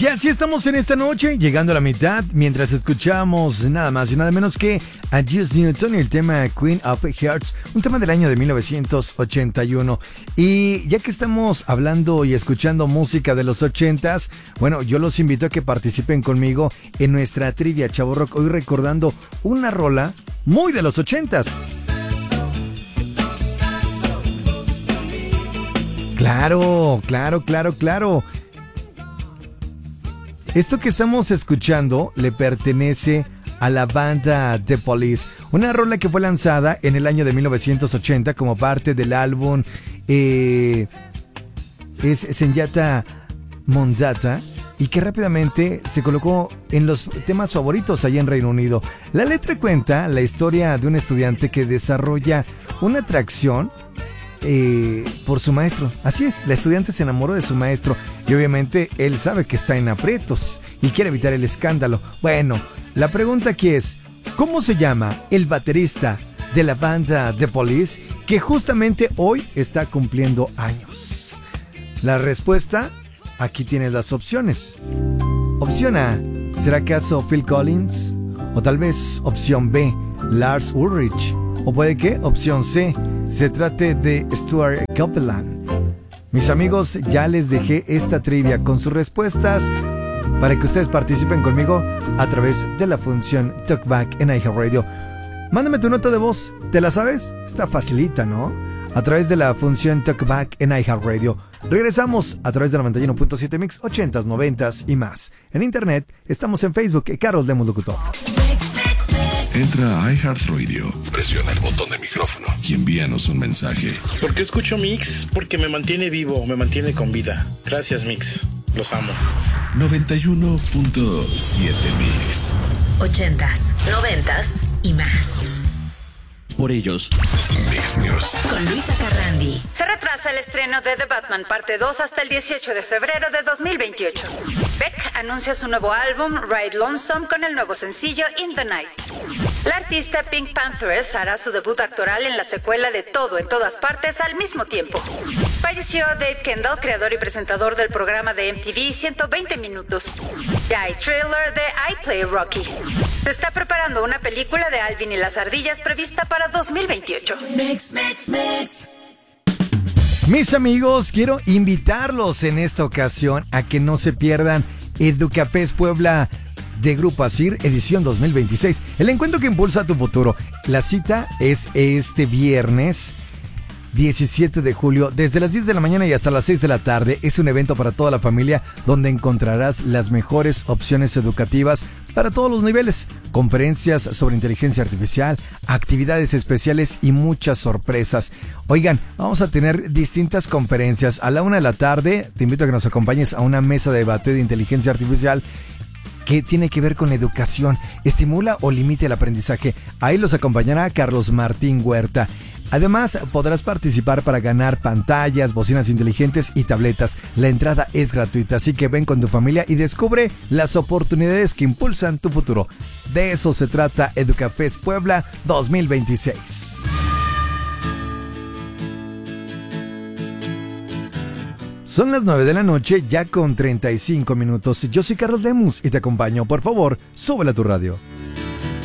Y así estamos en esta noche, llegando a la mitad, mientras escuchamos nada más y nada menos que a Juice Newton y el tema Queen of Hearts, un tema del año de 1981. Y ya que estamos hablando y escuchando música de los 80s, bueno, yo los invito a que participen conmigo en nuestra trivia Chavo Rock, hoy recordando una rola muy de los 80s. Claro. Esto que estamos escuchando le pertenece a la banda The Police, una rola que fue lanzada en el año de 1980 como parte del álbum es Senyata Mondata, y que rápidamente se colocó en los temas favoritos allá en Reino Unido. La letra cuenta la historia de un estudiante que desarrolla una atracción por su maestro. Así es, la estudiante se enamoró de su maestro y obviamente él sabe que está en aprietos y quiere evitar el escándalo. Bueno, la pregunta aquí es, ¿cómo se llama el baterista de la banda The Police que justamente hoy está cumpliendo años? La respuesta, aquí tienes las opciones. Opción A, ¿será acaso Phil Collins? O tal vez opción B, Lars Ulrich. O puede que opción C, se trate de Stuart Copeland. Mis amigos, ya les dejé esta trivia con sus respuestas para que ustedes participen conmigo a través de la función Talkback en iHeartRadio. Mándame tu nota de voz, ¿te la sabes? Está facilita, ¿no? A través de la función Talkback en iHeartRadio. Regresamos a través de 91.7 Mix, 80s, 90s y más. En internet, estamos en Facebook, Carol Demos Locutor. Entra a iHeartRadio, presiona el botón de micrófono y envíanos un mensaje. ¿Por qué escucho Mix? Porque me mantiene vivo, me mantiene con vida. Gracias, Mix. Los amo. 91.7 Mix. 80s, 90s y más. Por ellos. Mix News. Con Luisa Carrandi. Se retrasa el estreno de The Batman parte 2 hasta el 18 de febrero de 2028. Beck anuncia su nuevo álbum Ride Lonesome con el nuevo sencillo In the Night. La artista Pink Panthers hará su debut actoral en la secuela de Todo en Todas Partes al mismo tiempo. Falleció Dave Kendall, creador y presentador del programa de MTV 120 Minutos. Ya hay trailer de I Play Rocky. Se está preparando una película de Alvin y las ardillas prevista para 2028. Mix. Mis amigos, quiero invitarlos en esta ocasión a que no se pierdan Educafest Puebla de Grupo Asir, edición 2026. El encuentro que impulsa tu futuro. La cita es este viernes 17 de julio, desde las 10 de la mañana y hasta las 6 de la tarde. Es un evento para toda la familia donde encontrarás las mejores opciones educativas para todos los niveles, conferencias sobre inteligencia artificial, actividades especiales y muchas sorpresas. Oigan, vamos a tener distintas conferencias. A la 1 de la tarde te invito a que nos acompañes a una mesa de debate de inteligencia artificial que tiene que ver con la educación. ¿Estimula o limita el aprendizaje? Ahí los acompañará Carlos Martín Huerta. Además, podrás participar para ganar pantallas, bocinas inteligentes y tabletas. La entrada es gratuita, así que ven con tu familia y descubre las oportunidades que impulsan tu futuro. De eso se trata Educafest Puebla 2026. Son las 9 de la noche, ya con 35 minutos. Yo soy Carlos Lemus y te acompaño. Por favor, súbele a tu radio.